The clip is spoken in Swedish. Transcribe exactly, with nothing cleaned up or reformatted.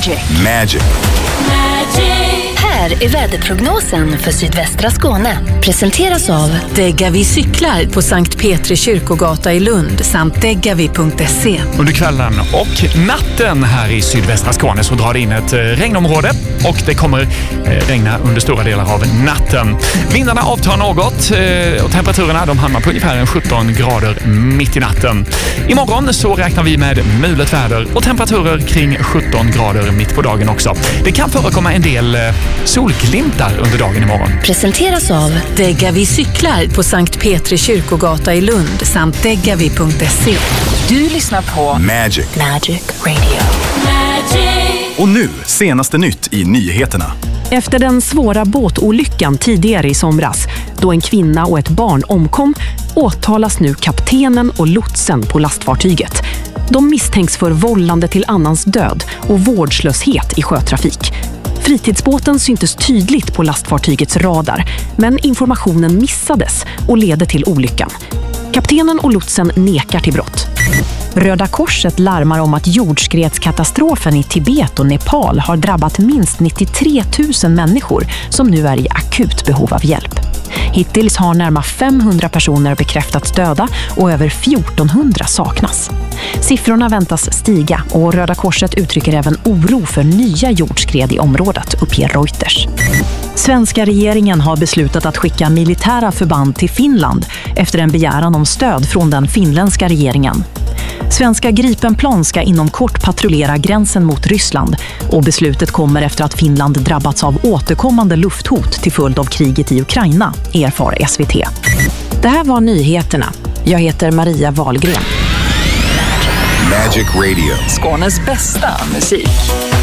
Magic. Magic. Här är väderprognosen för sydvästra Skåne. Presenteras av Degavi cyklar på Sankt Petri kyrkogata i Lund samt degavi punkt se. Under kvällen och natten här i sydvästra Skåne så drar det in ett regnområde och det kommer regna under stora delar av natten. Vindarna avtar något och temperaturerna de hamnar på ungefär sjutton grader mitt i natten. Imorgon så räknar vi med mulet väder och temperaturer kring sjutton grader mitt på dagen också. Det kan förekomma en del solglimtar under dagen imorgon. Presenteras av Degavi cyklar på Sankt Petri kyrkogata i Lund samt degavi punkt se. Du lyssnar på Magic. Magic Radio. Magic. Och nu, senaste nytt i nyheterna. Efter den svåra båtolyckan tidigare i somras, då en kvinna och ett barn omkom, åtalas nu kaptenen och lotsen på lastfartyget. De misstänks för vållande till annans död och vårdslöshet i sjötrafik. Fritidsbåten syntes tydligt på lastfartygets radar, men informationen missades och ledde till olyckan. Kaptenen och lotsen nekar till brott. Röda Korset larmar om att jordskredskatastrofen i Tibet och Nepal har drabbat minst nittiotre tusen människor som nu är i akut behov av hjälp. Hittills har närmare femhundra personer bekräftats döda och över fjortonhundra saknas. Siffrorna väntas stiga och Röda Korset uttrycker även oro för nya jordskred i området, uppger Reuters. Svenska regeringen har beslutat att skicka militära förband till Finland efter en begäran om stöd från den finländska regeringen. Svenska Gripenplan ska inom kort patrullera gränsen mot Ryssland och beslutet kommer efter att Finland drabbats av återkommande lufthot till följd av kriget i Ukraina, erfar S V T. Det här var nyheterna. Jag heter Maria Wahlgren. Magic Radio. Skånes bästa musik.